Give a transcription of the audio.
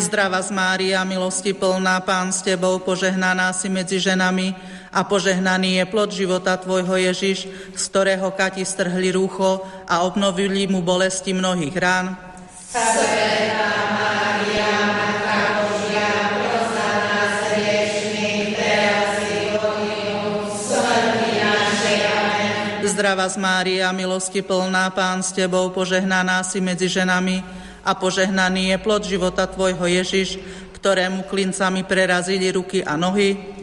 Zdravá Mária, milosti plná, Pán s Tebou, požehnaná si medzi ženami a požehnaný je plod života Tvojho Ježiš, z ktorého Kati strhli rúcho a obnovili mu bolesti mnohých rán. Svätá Mária, Matka Božia, pros za nás hriešnych, teraz i v hodinu smrti našej. Amen. Zdravá Mária, milosti plná, Pán s Tebou, požehnaná si medzi ženami a požehnaný je plod života Tvojho Ježiš, ktorému klincami prerazili ruky a nohy.